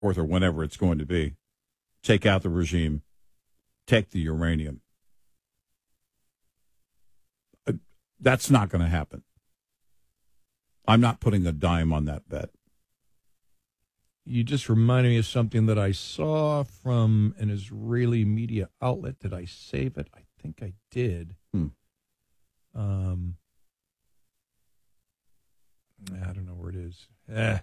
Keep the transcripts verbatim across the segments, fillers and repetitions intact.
fourth or whenever it's going to be. Take out the regime. Take the uranium. Uh, that's not going to happen. I'm not putting a dime on that bet. You just reminded me of something that I saw from an Israeli media outlet. Did I save it? I think I did. Hmm. Um, I don't know where it is. Eh.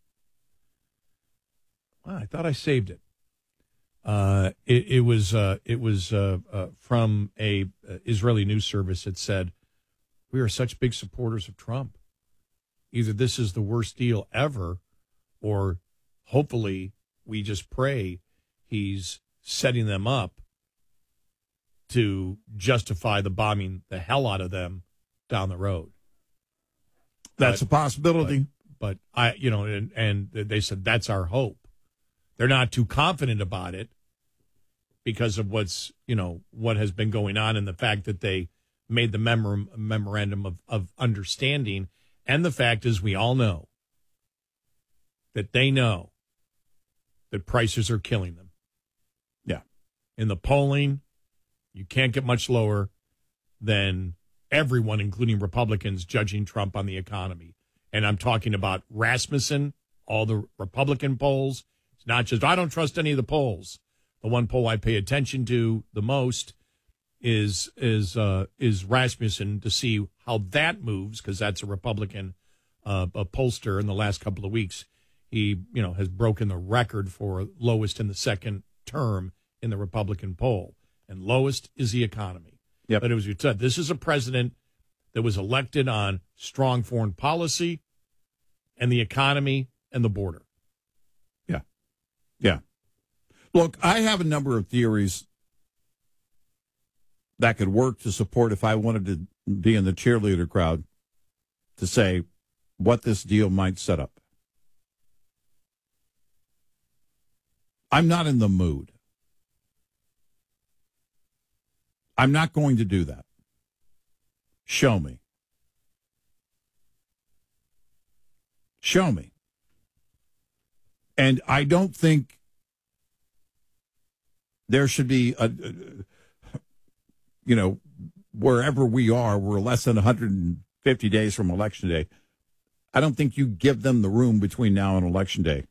Well, I thought I saved it. Uh, it, it was uh, it was uh, uh, from a uh, Israeli news service. It said, "We are such big supporters of Trump. Either this is the worst deal ever, or hopefully we just pray he's setting them up to justify the bombing the hell out of them down the road." That's but, a possibility. But, but I, you know, and, and they said that's our hope. They're not too confident about it because of what's, you know, what has been going on and the fact that they made the memor- memorandum of, of understanding. And the fact is, we all know that they know that prices are killing them. Yeah. In the polling, you can't get much lower than everyone, including Republicans, judging Trump on the economy. And I'm talking about Rasmussen, all the Republican polls. It's not just, I don't trust any of the polls. The one poll I pay attention to the most is is uh, is Rasmussen, to see how that moves, because that's a Republican uh, a pollster in the last couple of weeks. He, you know, has broken the record for lowest in the second term in the Republican poll, and lowest is the economy. Yep. But as you said, this is a president that was elected on strong foreign policy and the economy and the border. Yeah. Yeah. Look, I have a number of theories that could work to support, if I wanted to be in the cheerleader crowd, to say what this deal might set up. I'm not in the mood. I'm not going to do that. Show me. Show me. And I don't think there should be a, you know, wherever we are, we're less than one hundred fifty days from Election Day. I don't think you give them the room between now and Election Day,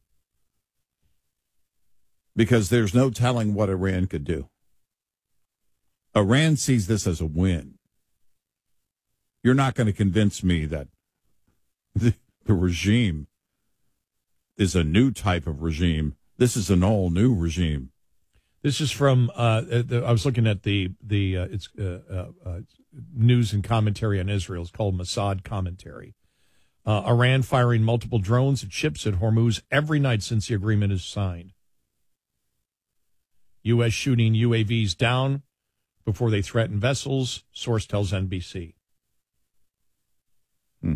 because there's no telling what Iran could do. Iran sees this as a win. You're not going to convince me that the, the regime is a new type of regime. This is an all-new regime. This is from, uh, the, I was looking at the, the uh, it's uh, uh, uh, news and commentary on Israel. It's called Mossad Commentary. Uh, Iran firing multiple drones at ships at Hormuz every night since the agreement is signed. U S shooting U A Vs down before they threaten vessels, source tells N B C. Hmm.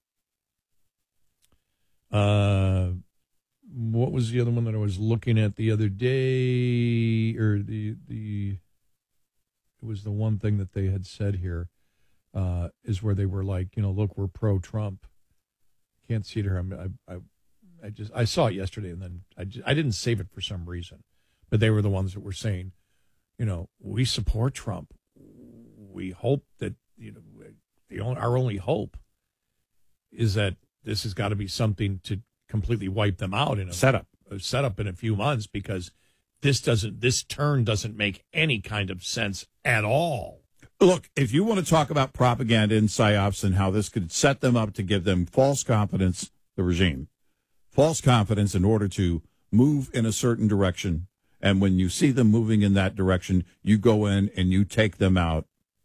Uh, what was the other one that I was looking at the other day? Or the the it was the one thing that they had said here, uh, is where they were like, you know, look, we're pro-Trump. Can't see it here. I'm, I, I, I just I saw it yesterday, and then I just, I didn't save it for some reason, but they were the ones that were saying, you know, we support Trump. We hope that, you know, the only, our only hope is that this has got to be something to completely wipe them out in a setup, a setup in a few months, because this doesn't, this turn doesn't make any kind of sense at all. Look, if you want to talk about propaganda and psyops and how this could set them up to give them false confidence, the regime, false confidence in order to move in a certain direction, and when you see them moving in that direction, you go in and you take them out.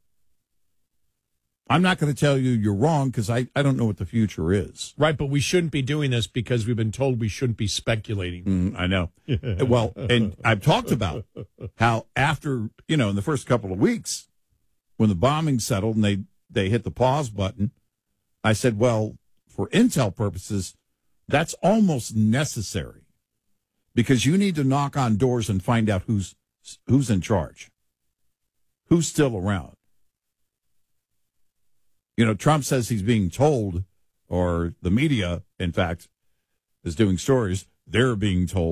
I'm not going to tell you you're wrong, because I, I don't know what the future is. Right, but we shouldn't be doing this because we've been told we shouldn't be speculating. Mm, I know. Well, and I've talked about how after, you know, in the first couple of weeks, when the bombing settled and they, they hit the pause button, I said, well, for intel purposes, that's almost necessary, because you need to knock on doors and find out who's who's in charge, who's still around. You know, Trump says he's being told, or the media, in fact, is doing stories, they're being told